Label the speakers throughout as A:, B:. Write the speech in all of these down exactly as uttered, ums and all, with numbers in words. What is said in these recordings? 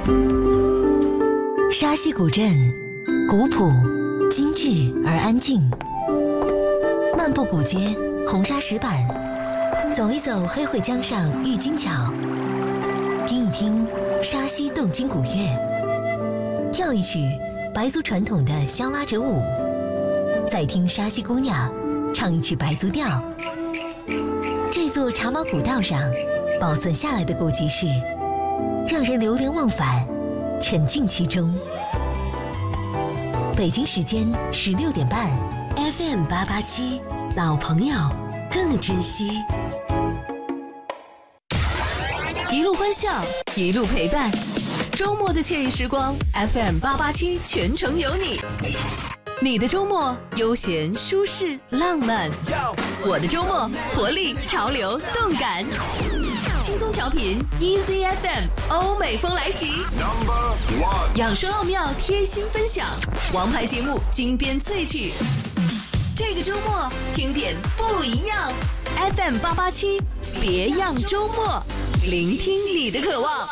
A: 沙溪古镇，古朴、精致而安静。漫步古街，红砂石板，走一走黑会江上郁金桥，听一听沙溪动听古乐，跳一曲白族传统的香拉哲舞，再听沙溪姑娘唱一曲白族调。这座茶马古道上保存下来的古集市，让人流连忘返，沉浸其中。北京时间十六点半 ，F M 八八七，老朋友更珍惜。
B: 一路欢笑，一路陪伴，周末的惬意时光 ，F M 八八七全程有你。你的周末悠闲舒适浪漫，我的周末活力潮流动感。轻松调频 Easy F M， 欧美风来袭，养生奥妙贴心分享，王牌节目精编萃取。这个周末听点不一样 ，F M 八八七，别样周末，聆听你的渴望。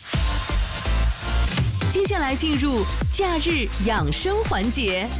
B: 接下来进入假日养生环节。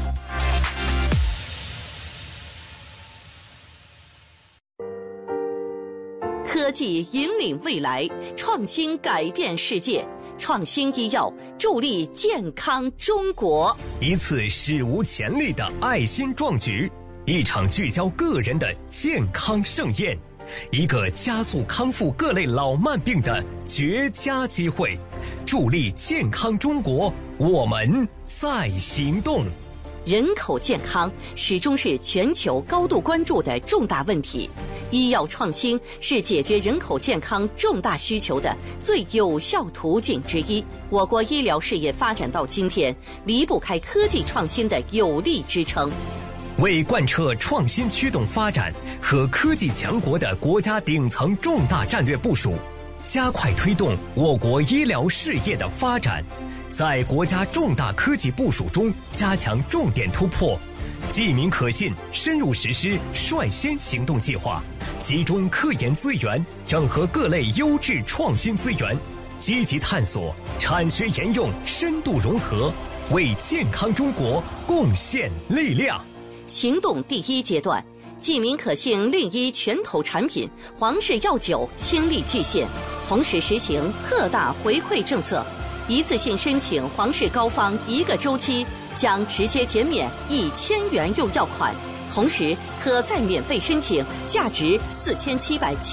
C: 科技引领未来，创新改变世界，创新医药助力健康中国。
D: 一次史无前例的爱心壮举，一场聚焦个人的健康盛宴，一个加速康复各类老慢病的绝佳机会。助力健康中国，我们在行动。
C: 人口健康始终是全球高度关注的重大问题，医药创新是解决人口健康重大需求的最有效途径之一。我国医疗事业发展到今天，离不开科技创新的有力支撑。
D: 为贯彻创新驱动发展和科技强国的国家顶层重大战略部署，加快推动我国医疗事业的发展，在国家重大科技部署中加强重点突破，既明可信深入实施率先行动计划，集中科研资源，整合各类优质创新资源，积极探索产学研用深度融合，为健康中国贡献力量。
C: 行动第一阶段，既明可信令医拳头产品皇氏药酒倾力巨献，同时实行特大回馈政策，一次性申请皇氏膏方一个周期将直接减免一千元用药款，同时可再免费申请价值四千七百